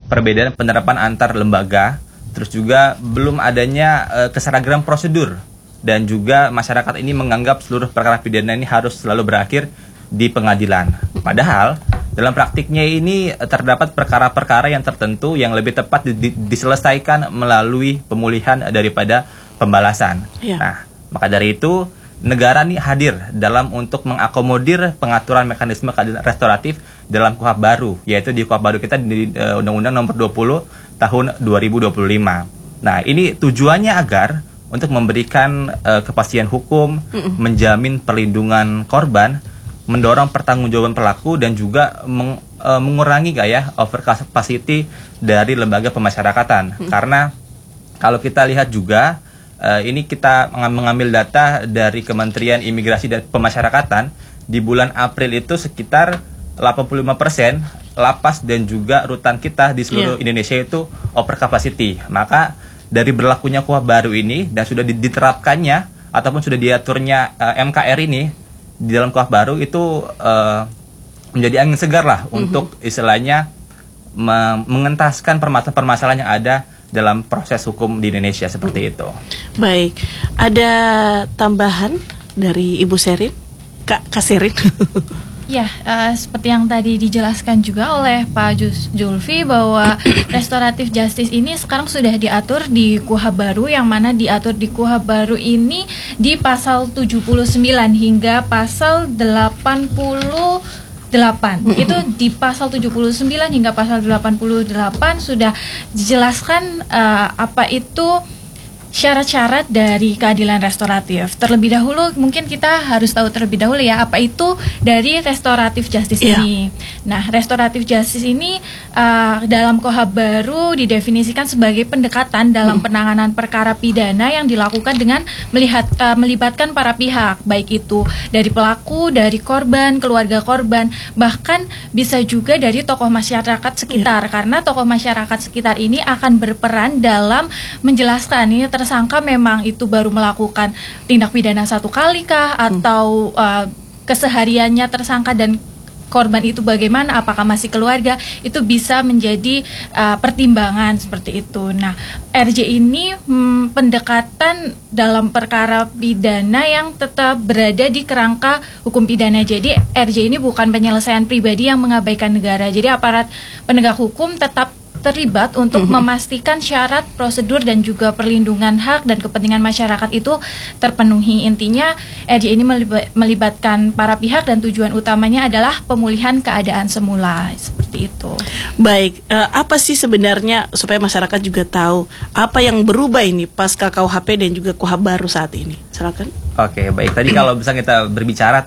perbedaan penerapan antar lembaga, terus juga belum adanya keseragaman prosedur, dan juga masyarakat ini menganggap seluruh perkara pidana ini harus selalu berakhir di pengadilan. Padahal dalam praktiknya ini terdapat perkara-perkara yang tertentu yang lebih tepat diselesaikan melalui pemulihan daripada pembalasan. Nah, maka dari itu negara nih hadir dalam untuk mengakomodir pengaturan mekanisme keadilan restoratif dalam KUHP baru, yaitu di KUHP baru kita di Undang-Undang Nomor 20 Tahun 2025. Nah, ini tujuannya agar untuk memberikan kepastian hukum, menjamin perlindungan korban, mendorong pertanggungjawaban pelaku, dan juga mengurangi over capacity dari lembaga pemasyarakatan. Karena kalau kita lihat juga, ini kita mengambil data dari Kementerian Imigrasi dan Pemasyarakatan, di bulan April itu sekitar 85% lapas dan juga rutan kita di seluruh Indonesia itu over capacity. Maka dari berlakunya KUHP baru ini dan sudah diterapkannya ataupun sudah diaturnya MKR ini di dalam KUHP baru itu menjadi angin segar lah untuk istilahnya mengentaskan permasalahan yang ada dalam proses hukum di Indonesia seperti itu. Baik, ada tambahan dari Ibu Sherin, Kak Sherin? Ya, seperti yang tadi dijelaskan juga oleh Pak Julfi bahwa restoratif justice ini sekarang sudah diatur di KUHP baru, yang mana diatur di KUHP baru ini di pasal 79 hingga pasal 88. Itu di pasal 79 hingga pasal 88 sudah dijelaskan apa itu syarat-syarat dari keadilan restoratif. Terlebih dahulu mungkin kita harus tahu terlebih dahulu ya apa itu dari restoratif justice ini. Nah, restoratif justice ini dalam KUHP baru didefinisikan sebagai pendekatan dalam penanganan perkara pidana yang dilakukan dengan melibatkan para pihak, baik itu dari pelaku, dari korban, keluarga korban, bahkan bisa juga dari tokoh masyarakat sekitar, karena tokoh masyarakat sekitar ini akan berperan dalam menjelaskan ini tersangka memang itu baru melakukan tindak pidana satu kali kah, atau kesehariannya tersangka dan korban itu bagaimana, apakah masih keluarga, itu bisa menjadi pertimbangan seperti itu. Nah, RJ ini pendekatan dalam perkara pidana yang tetap berada di kerangka hukum pidana. Jadi RJ ini bukan penyelesaian pribadi yang mengabaikan negara. Jadi aparat penegak hukum tetap terlibat untuk memastikan syarat, prosedur, dan juga perlindungan hak dan kepentingan masyarakat itu terpenuhi. Intinya RJ ini melibatkan para pihak dan tujuan utamanya adalah pemulihan keadaan semula, seperti itu. Baik, apa sih sebenarnya supaya masyarakat juga tahu apa yang berubah ini pasca KUHP dan juga KUHP baru saat ini? Silakan. Oke, baik. Tadi kalau bisa kita berbicara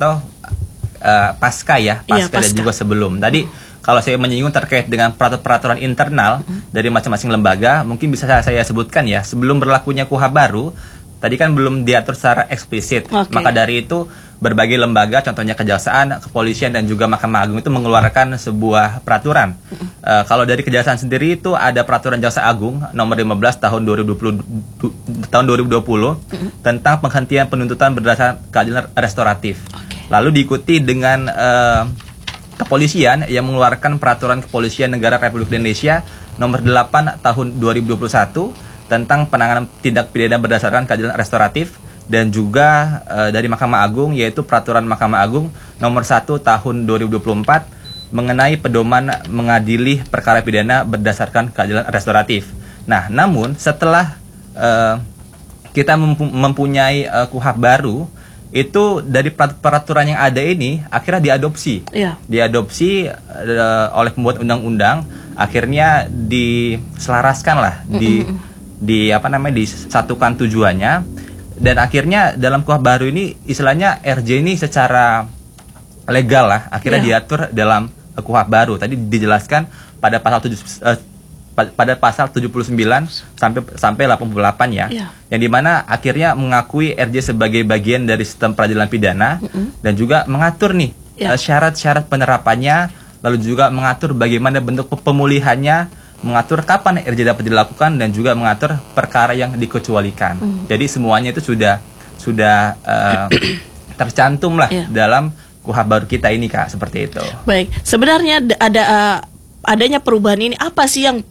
pasca dan juga sebelum. Tadi kalau saya menyinggung terkait dengan peraturan internal dari masing-masing lembaga, mungkin bisa saya sebutkan ya, sebelum berlakunya KUHP baru, tadi kan belum diatur secara eksplisit. Maka dari itu, berbagai lembaga, contohnya Kejaksaan, Kepolisian, dan juga Mahkamah Agung itu mengeluarkan sebuah peraturan. Kalau dari Kejaksaan sendiri itu ada peraturan Jaksa Agung nomor 15 tahun 2020 tentang penghentian penuntutan berdasarkan keadilan restoratif. Lalu diikuti dengan Kepolisian yang mengeluarkan peraturan Kepolisian Negara Republik Indonesia nomor 8 tahun 2021 tentang penanganan tindak pidana berdasarkan keadilan restoratif, dan juga dari Mahkamah Agung yaitu peraturan Mahkamah Agung nomor 1 tahun 2024 mengenai pedoman mengadili perkara pidana berdasarkan keadilan restoratif. Nah, namun setelah kita mempunyai KUHP baru, itu dari peraturan yang ada ini akhirnya diadopsi oleh pembuat undang-undang, akhirnya diselaraskan lah, disatukan tujuannya, dan akhirnya dalam KUHP baru ini istilahnya RJ ini secara legal lah akhirnya diatur dalam KUHP baru. Tadi dijelaskan pada pasal 79 sampai 88 ya. Yang dimana akhirnya mengakui RJ sebagai bagian dari sistem peradilan pidana, dan juga mengatur nih syarat-syarat penerapannya, lalu juga mengatur bagaimana bentuk pemulihannya, mengatur kapan RJ dapat dilakukan, dan juga mengatur perkara yang dikecualikan. Jadi semuanya itu sudah tercantum lah dalam KUHP baru kita ini, Kak, seperti itu. Baik, sebenarnya adanya perubahan ini apa sih yang